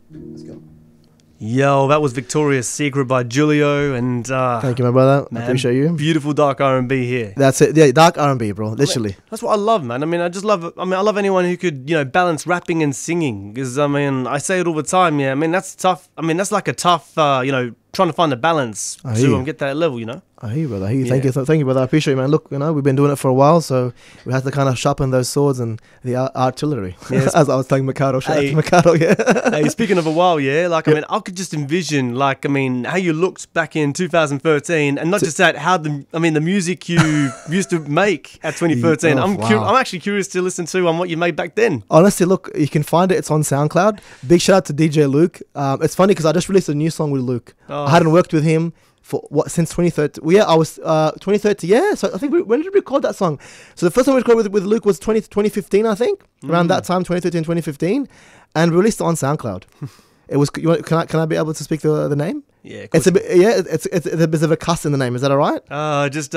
Let's go. Yo, that was Victoria's Secret by Julio, and Thank you, my brother. I appreciate you. Beautiful dark R&B here. That's it. Yeah, dark R&B, bro. Literally. That's what I love, man. I mean, I love anyone who could, balance rapping and singing. Because I say it all the time. Yeah, I mean, that's tough. I mean, that's like a tough, trying to find a balance to get that level. I hear you, brother. I hear you. Thank you, brother. I appreciate you, man. Look, we've been doing it for a while, so we had to kind of sharpen those swords and the artillery. Yes. As I was telling Mikado, shout out to Mikado, yeah. Hey, speaking of a while, yeah, I mean, I could just envision, how you looked back in 2013, and not just that, how the music you used to make at 2013. I'm actually curious to listen to on what you made back then. Honestly, look, you can find it. It's on SoundCloud. Big shout out to DJ Luke. It's funny because I just released a new song with Luke. I hadn't worked with him since 2013. Well, yeah, I was 2013. Yeah, so I think when did we record that song? So the first time we recorded with Luke was 2015, I think. Around that time, 2013, 2015, and we released it on SoundCloud. It was. Can I be able to speak the name? Yeah, it's a bit. Yeah, it's a bit of a cuss in the name. Is that all right? Just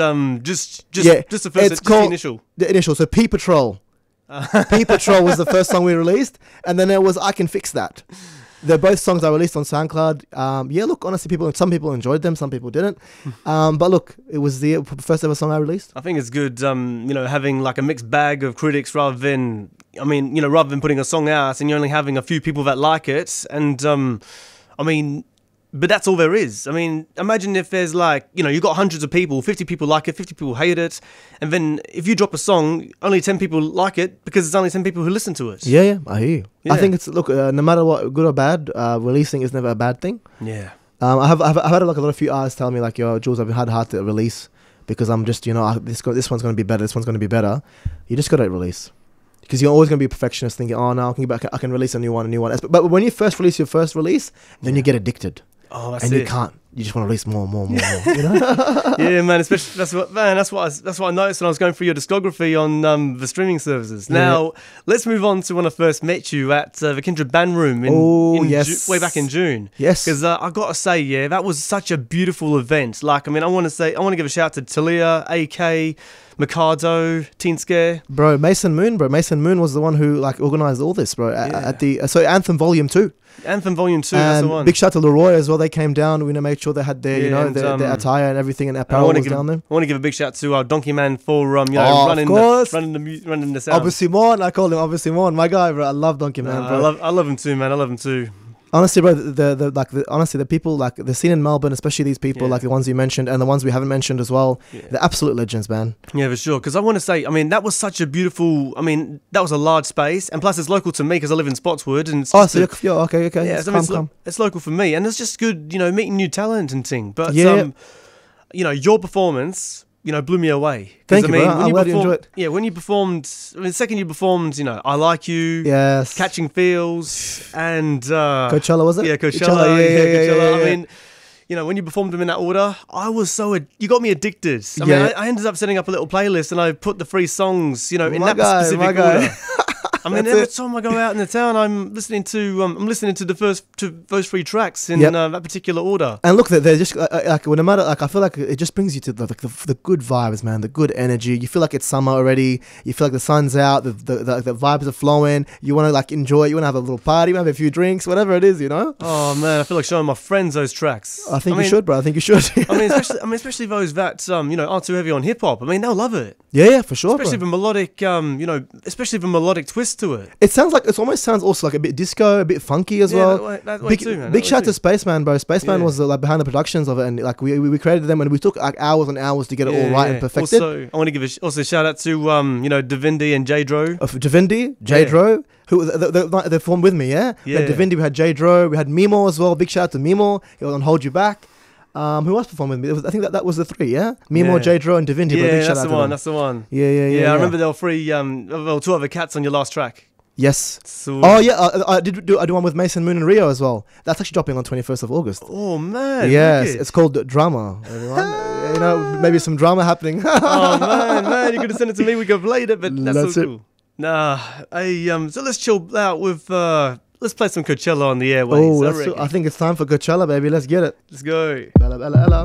the first. It's called the initial. The initial. So P Patrol. P Patrol was the first song we released, and then there was I Can Fix That. They're both songs I released on SoundCloud. Yeah, look, honestly, some people enjoyed them, some people didn't. But look, it was the first ever song I released. I think it's good, having like a mixed bag of critics rather than putting a song out and you're only having a few people that like it. And, but that's all there is. I mean, imagine if there's you got hundreds of people, 50 people like it, 50 people hate it. And then if you drop a song, only 10 people like it because it's only 10 people who listen to it. Yeah, I hear you. Yeah. I think it's, look, no matter what, good or bad, releasing is never a bad thing. Yeah. I've had a lot of few artists tell me yo, Jules, I've had hard to release because I'm just, this one's going to be better, this one's going to be better. You just got to release. Because you're always going to be a perfectionist thinking, oh, no, I can release a new one. But when you first release your first release, then you get addicted. Oh, that's and it. You can't. You just want to release more. Yeah, man. Especially that's what I noticed when I was going through your discography on the streaming services. Now, let's move on to when I first met you at the Kindred Band Room way back in June. Yes. Because I gotta say, that was such a beautiful event. I want to give a shout out to Talia, AK, Mikado, Teen Scare. Bro, Mason Moon was the one who organized all this, bro. At the Anthem Volume 2. Anthem Volume 2, that's the one. Big shout out to Leroy as well. They came down. We made sure they had their, their attire and everything, and apparel was down there. I want to give a big shout out to Donkey Man for running the sound. Obviously, Simon. I call him obviously Simon. My guy, bro. I love Donkey Man, bro. I love him too, man. I love him too. Honestly, bro, the people, the scene in Melbourne, especially these people, the ones you mentioned and the ones we haven't mentioned as well, they're absolute legends, man. Yeah, for sure. Because I want to say, that was such a beautiful, that was a large space, and plus it's local to me because I live in Spotswood. And okay. Yeah, it's local for me, and it's just good, meeting new talent and thing. But your performance, blew me away. Thank you, bro. I'm glad you enjoyed it. Yeah, when you performed, the second you performed, I Like You, yes, Catching Feels, and Coachella, was it? Yeah, Coachella. Yeah. I mean, when you performed them in that order, you got me addicted. I ended up setting up a little playlist and I put the 3 songs, in that specific order. Every time I go out in the town, I'm listening to those 3 tracks in that particular order. And look, they're just no matter I feel like it just brings you to the good vibes, man. The good energy. You feel like it's summer already. You feel like the sun's out. The vibes are flowing. You want to enjoy it. You want to have a little party. You want to have a few drinks, whatever it is, Oh man, I feel like showing my friends those tracks. I think you should, bro. I think you should. especially those that aren't too heavy on hip hop. They'll love it. Yeah, for sure. Especially the melodic, especially the melodic twist to it. It almost sounds also like a bit disco, a bit funky as well. That way too, man. Big shout out to Spaceman, bro. Spaceman was behind the productions of it, and we created them, and we took hours and hours to get it all right and perfected. Also, I want to give a shout out to Davindi and J Dro. Davindi, J Dro, who they formed with me, yeah. We had Davindi, we had J Dro, we had Mimo as well. Big shout out to Mimo. He was on Hold You Back. Who else performed with me? I think that was the 3, yeah? Mimo, J Dro, and Davindi. Yeah, that's the one. Yeah. I remember there were 3, 2 other cats on your last track. Yes. So, I did do one with Mason Moon and Rio as well. That's actually dropping on 21st of August. Oh man. Yes, it's called Drama. Everyone, maybe some drama happening. Oh man, you could have sent it to me. We could have played it, but that's so cool. Nah, so let's chill out with. Let's play some Coachella on the airwaves. I think it's time for Coachella, baby. Let's get it. Let's go. Bella, bella, bella.